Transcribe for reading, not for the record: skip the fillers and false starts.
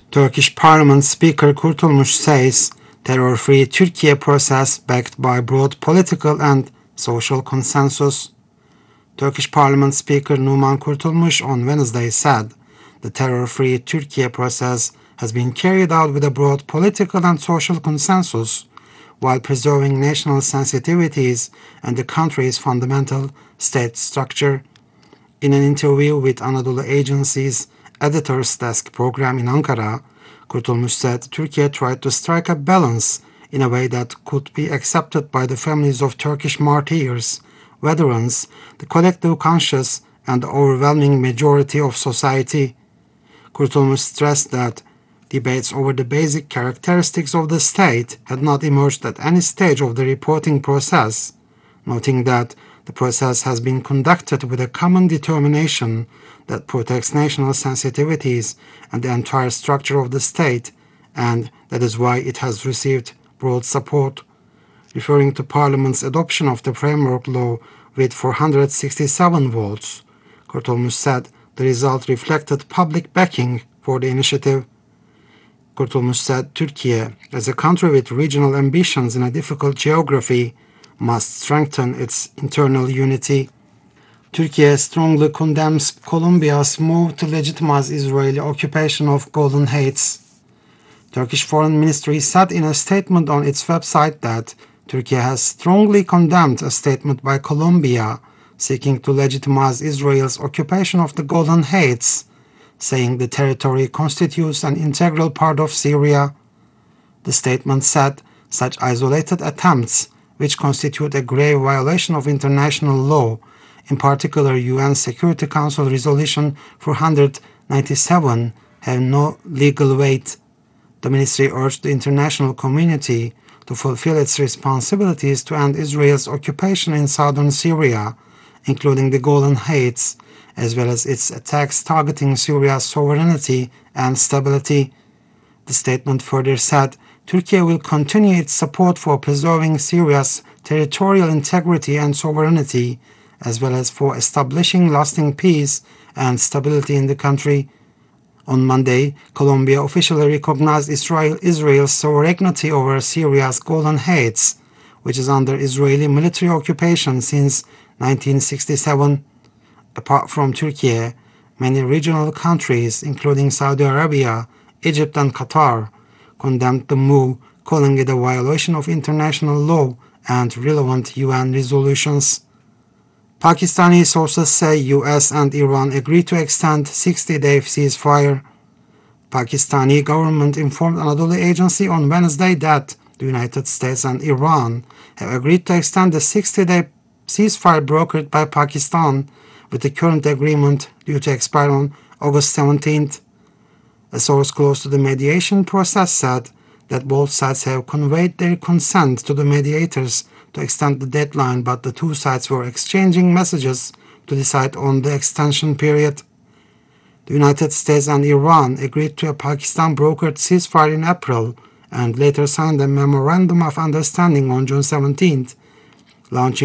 Turkish Parliament Speaker Kurtulmuş says terror-free Turkey process backed by broad political and social consensus. Turkish Parliament Speaker Numan Kurtulmuş on Wednesday said the terror-free Turkey process has been carried out with a broad political and social consensus while preserving national sensitivities and the country's fundamental state structure. In an interview with Anadolu Agency's Editor's Desk program in Ankara, Kurtulmuş said Turkey tried to strike a balance in a way that could be accepted by the families of Turkish martyrs, veterans, the collective conscience, and the overwhelming majority of society. Kurtulmuş stressed that debates over the basic characteristics of the state had not emerged at any stage of the reporting process, noting that the process has been conducted with a common determination that protects national sensitivities and the entire structure of the state, and that is why it has received broad support. Referring to Parliament's adoption of the framework law with 467 votes, Kurtulmuş said the result reflected public backing for the initiative. Kurtulmuş said Turkey, as a country with regional ambitions in a difficult geography, must strengthen its internal unity. Turkey strongly condemns Colombia's move to legitimize Israeli occupation of Golan Heights. Turkish Foreign Ministry said in a statement on its website that Turkey has strongly condemned a statement by Colombia seeking to legitimize Israel's occupation of the Golan Heights, saying the territory constitutes an integral part of Syria. The statement said such isolated attempts, which constitute a grave violation of international law, in particular UN Security Council Resolution 497, have no legal weight. The ministry urged the international community to fulfill its responsibilities to end Israel's occupation in southern Syria, including the Golan Heights, as well as its attacks targeting Syria's sovereignty and stability. The statement further said Turkey will continue its support for preserving Syria's territorial integrity and sovereignty, as well as for establishing lasting peace and stability in the country. On Monday, Colombia officially recognized Israel's sovereignty over Syria's Golan Heights, which is under Israeli military occupation since 1967. Apart from Turkey, many regional countries, including Saudi Arabia, Egypt, and Qatar, condemned the move, calling it a violation of international law and relevant UN resolutions. Pakistani sources say US and Iran agreed to extend 60-day ceasefire. Pakistani government informed Anadolu Agency on Wednesday that the United States and Iran have agreed to extend the 60-day ceasefire brokered by Pakistan, with the current agreement due to expire on August 17th. A source close to the mediation process said that both sides have conveyed their consent to the mediators to extend the deadline, but the two sides were exchanging messages to decide on the extension period. The United States and Iran agreed to a Pakistan-brokered ceasefire in April and later signed a memorandum of understanding on June 17th, launching